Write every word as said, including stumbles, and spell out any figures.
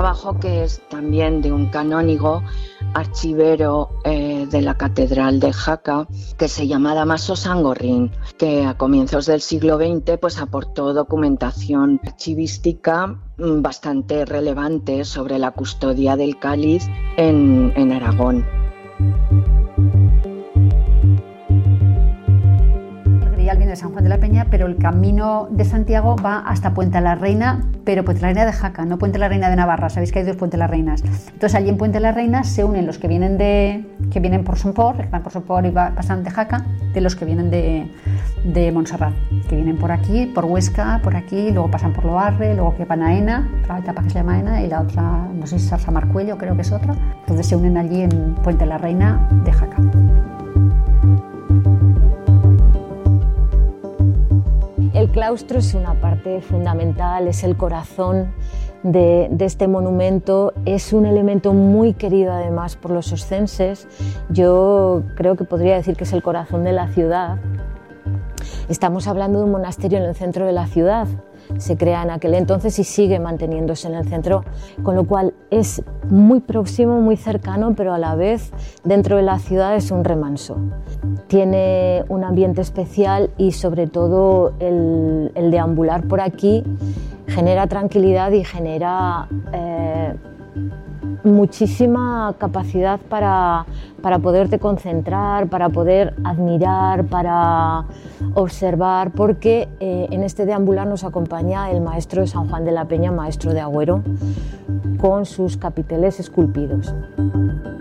trabajo que es también de un canónigo archivero eh, de la Catedral de Jaca, que se llama Dámaso Sangorrín, que a comienzos del siglo veinte pues, aportó documentación archivística bastante relevante sobre la custodia del cáliz en, en Aragón. Viene de San Juan de la Peña, pero el camino de Santiago va hasta Puente la Reina, pero Puente la Reina de Jaca, no Puente la Reina de Navarra. Sabéis que hay dos Puente las Reinas. Entonces allí en Puente la Reina se unen los que vienen de que vienen por Somport, que van por Somport y va, pasan de Jaca, de los que vienen de, de Montserrat, que vienen por aquí, por Huesca, por aquí, luego pasan por Loarre, luego que van a Ena, otra etapa que se llama Ena, y la otra, no sé si es Sarsamarcuello, creo que es otra. Entonces se unen allí en Puente la Reina de Jaca. El claustro es una parte fundamental, es el corazón de, de este monumento, es un elemento muy querido además por los oscenses. Yo creo que podría decir que es el corazón de la ciudad. Estamos hablando de un monasterio en el centro de la ciudad, se crea en aquel entonces y sigue manteniéndose en el centro, con lo cual es muy próximo, muy cercano, pero a la vez dentro de la ciudad es un remanso. Tiene un ambiente especial y sobre todo el, el deambular por aquí genera tranquilidad y genera eh, muchísima capacidad para, para poderte concentrar, para poder admirar, para observar, porque eh, en este deambular nos acompaña el maestro de San Juan de la Peña, maestro de Agüero, con sus capiteles esculpidos.